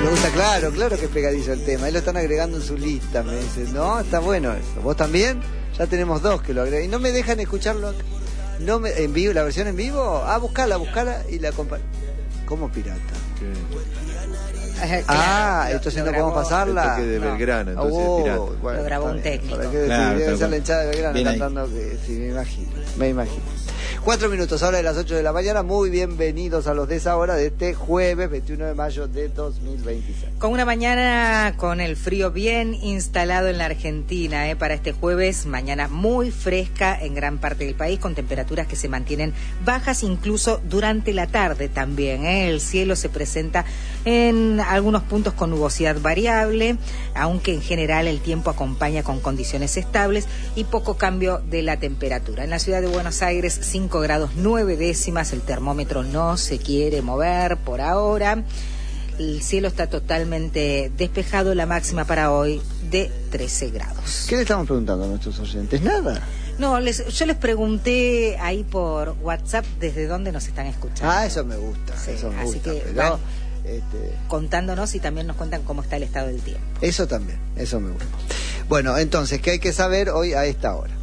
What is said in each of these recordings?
Me gusta, claro que es pegadizo el tema. Ahí lo están agregando en su lista, me dicen. No, está bueno eso. ¿Vos también? Ya tenemos dos que lo agregan. Y no me dejan escucharlo. En vivo, la versión en vivo. Buscala y la comparto. ¿Cómo pirata? Entonces no podemos pasarla. El toque de Belgrano, entonces pirata. Bueno, lo grabó un técnico. Debe ser la hinchada de Belgrano cantando que sí, me imagino. 4 minutos ahora de las 8 de la mañana. Muy bienvenidos a los de esa hora de este jueves 21 de mayo de 2026. Con una mañana con el frío bien instalado en la Argentina, para este jueves, mañana muy fresca en gran parte del país, con temperaturas que se mantienen bajas incluso durante la tarde también. El cielo se presenta en algunos puntos con nubosidad variable, aunque en general el tiempo acompaña con condiciones estables y poco cambio de la temperatura. En la ciudad de Buenos Aires, 5 grados 9 décimas, el termómetro no se quiere mover por ahora. El cielo está totalmente despejado, la máxima para hoy de 13 grados. ¿Qué le estamos preguntando a nuestros oyentes? Nada. No, yo les pregunté ahí por WhatsApp desde dónde nos están escuchando. Eso me gusta, sí, eso me así gusta. Que pero, contándonos y también nos cuentan cómo está el estado del tiempo. Eso también, eso me gusta. Bueno, entonces, ¿qué hay que saber hoy a esta hora?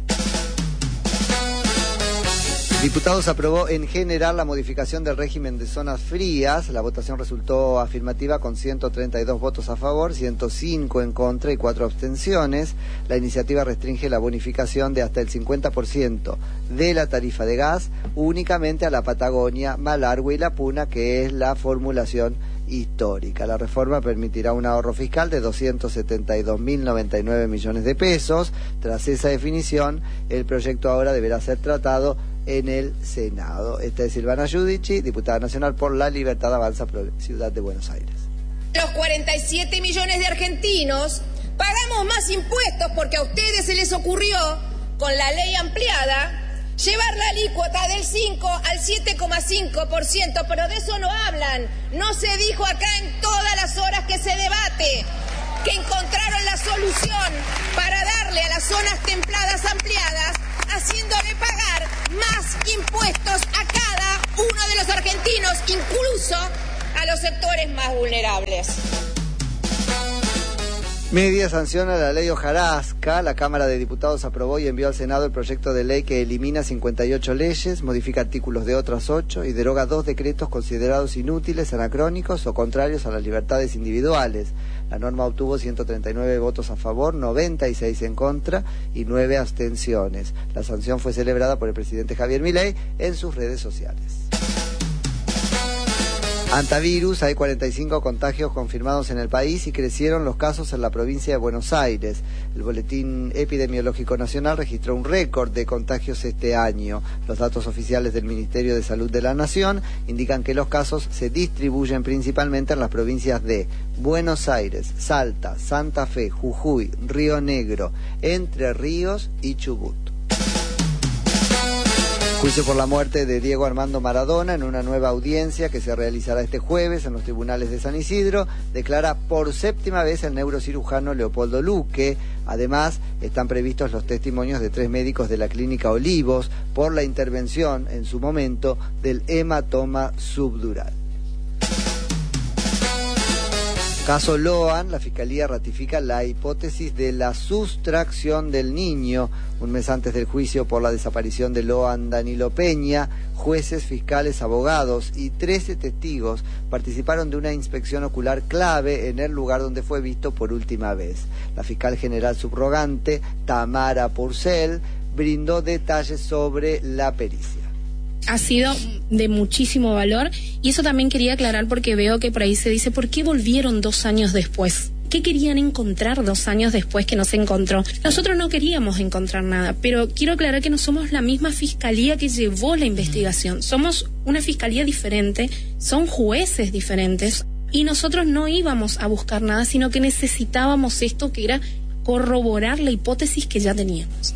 Diputados aprobó en general la modificación del régimen de zonas frías. La votación resultó afirmativa con 132 votos a favor, 105 en contra y 4 abstenciones. La iniciativa restringe la bonificación de hasta el 50% de la tarifa de gas únicamente a la Patagonia, Malargüe y La Puna, que es la formulación histórica. La reforma permitirá un ahorro fiscal de 272.099 millones de pesos. Tras esa definición, el proyecto ahora deberá ser tratado en el Senado. Esta es Silvana Giudici, diputada nacional por La Libertad Avanza Ciudad de Buenos Aires. Los 47 millones de argentinos pagamos más impuestos porque a ustedes se les ocurrió, con la ley ampliada, llevar la alícuota del 5 al 7,5%, pero de eso no hablan. No se dijo acá en todas las horas que se debate que encontraron la solución para darle a las zonas templadas ampliadas, haciéndole pagar más impuestos a cada uno de los argentinos, incluso a los sectores más vulnerables. Media sanciona la ley hojarasca. La Cámara de Diputados aprobó y envió al Senado el proyecto de ley que elimina 58 leyes, modifica artículos de otras 8 y deroga 2 decretos considerados inútiles, anacrónicos o contrarios a las libertades individuales. La norma obtuvo 139 votos a favor, 96 en contra y 9 abstenciones. La sanción fue celebrada por el presidente Javier Milei en sus redes sociales. Antivirus, hay 45 contagios confirmados en el país y crecieron los casos en la provincia de Buenos Aires. El Boletín Epidemiológico Nacional registró un récord de contagios este año. Los datos oficiales del Ministerio de Salud de la Nación indican que los casos se distribuyen principalmente en las provincias de Buenos Aires, Salta, Santa Fe, Jujuy, Río Negro, Entre Ríos y Chubut. Juicio por la muerte de Diego Armando Maradona en una nueva audiencia que se realizará este jueves en los tribunales de San Isidro. Declara por 7ª vez el neurocirujano Leopoldo Luque. Además, están previstos los testimonios de 3 médicos de la clínica Olivos por la intervención, en su momento, del hematoma subdural. Caso Loan, la Fiscalía ratifica la hipótesis de la sustracción del niño. Un mes antes del juicio por la desaparición de Loan Danilo Peña, jueces, fiscales, abogados y 13 testigos participaron de una inspección ocular clave en el lugar donde fue visto por última vez. La fiscal general subrogante, Tamara Purcell, brindó detalles sobre la pericia. Ha sido de muchísimo valor y eso también quería aclarar porque veo que por ahí se dice ¿por qué volvieron 2 años después? ¿Qué querían encontrar 2 años después que no se encontró? Nosotros no queríamos encontrar nada, pero quiero aclarar que no somos la misma fiscalía que llevó la investigación. Somos una fiscalía diferente, son jueces diferentes y nosotros no íbamos a buscar nada, sino que necesitábamos esto que era corroborar la hipótesis que ya teníamos.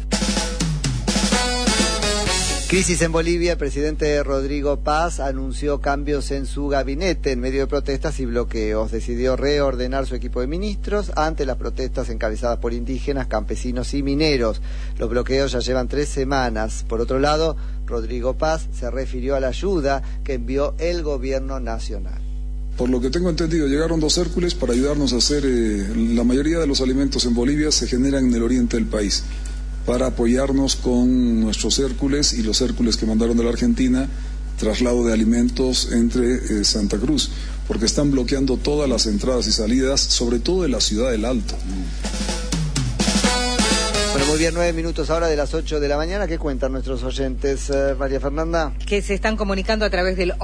Crisis en Bolivia. El presidente Rodrigo Paz anunció cambios en su gabinete en medio de protestas y bloqueos. Decidió reordenar su equipo de ministros ante las protestas encabezadas por indígenas, campesinos y mineros. Los bloqueos ya llevan 3 semanas. Por otro lado, Rodrigo Paz se refirió a la ayuda que envió el gobierno nacional. Por lo que tengo entendido, llegaron 2 Hércules para ayudarnos a hacer, la mayoría de los alimentos en Bolivia se generan en el oriente del país, para apoyarnos con nuestros Hércules y los Hércules que mandaron de la Argentina, traslado de alimentos entre Santa Cruz, porque están bloqueando todas las entradas y salidas, sobre todo de la ciudad del Alto. Bueno, muy bien, 9 minutos ahora de las 8 de la mañana. ¿Qué cuentan nuestros oyentes, María Fernanda? Que se están comunicando a través del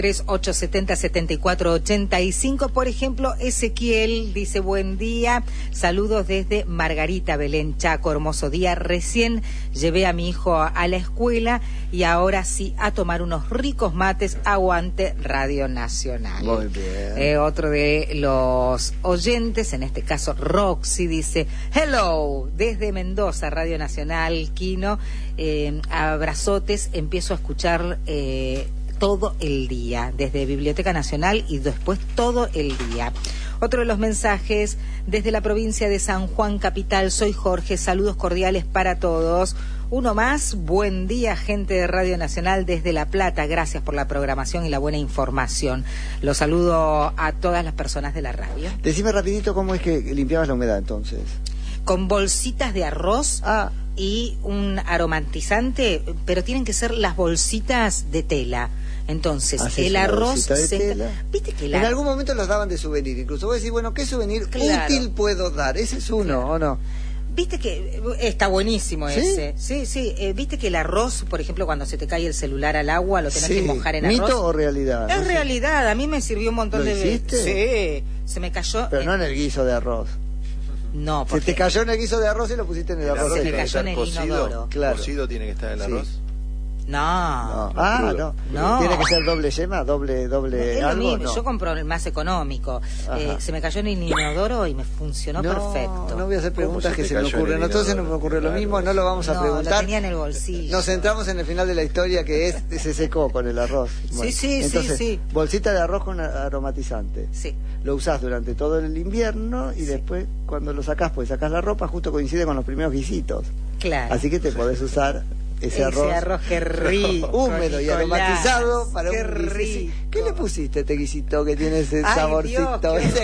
1138707485. Por ejemplo, Ezequiel dice: buen día, saludos desde Margarita, Belén, Chaco, hermoso día. Recién llevé a mi hijo a la escuela y ahora sí a tomar unos ricos mates. Aguante Radio Nacional. Muy bien. Otro de los oyentes, en este caso Roxy, dice: hello, desde Mendoza, Radio Nacional, Quino, abrazotes, empiezo a escuchar todo el día, desde Biblioteca Nacional y después todo el día. Otro de los mensajes, desde la provincia de San Juan Capital, soy Jorge, saludos cordiales para todos. Uno más, buen día, gente de Radio Nacional desde La Plata, gracias por la programación y la buena información. Los saludo a todas las personas de la radio. Decime rapidito cómo es que limpiabas la humedad entonces. Con bolsitas de arroz y un aromatizante, pero tienen que ser las bolsitas de tela. Entonces, el arroz ¿viste que en algún momento los daban de souvenir? Incluso vos decís, bueno, ¿qué souvenir útil puedo dar? Ese es uno, ¿o no? Viste que está buenísimo ese. Sí. Viste que el arroz, por ejemplo, cuando se te cae el celular al agua, lo tenés que mojar en arroz. ¿Mito o realidad? Es realidad. A mí me sirvió un montón de veces. Sí, se me cayó. Pero no en el guiso de arroz. No, porque se te cayó en el guiso de arroz y lo pusiste en el arroz. Se me cayó en el inodoro. Claro. ¿Cocido tiene que estar el arroz? No. No. ¿Tiene que ser doble yema? ¿Doble algo? No. Yo compro el más económico. Se me cayó en el inodoro y me funcionó perfecto. No voy a hacer preguntas que se me ocurren. Entonces no me ocurrió lo mismo, no lo vamos a preguntar. Lo tenía en el bolsillo. Nos centramos en el final de la historia, que es se secó con el arroz. Bueno, sí. Bolsita de arroz con aromatizante. Sí. Lo usás durante todo el invierno y después cuando lo sacás, pues sacás la ropa, justo coincide con los primeros guisitos. Claro. Así que te podés usar ese arroz que rico, húmedo y aromatizado para qué un guisito. rico. ¿Qué le pusiste a este guisito que tiene ese saborcito? Dios,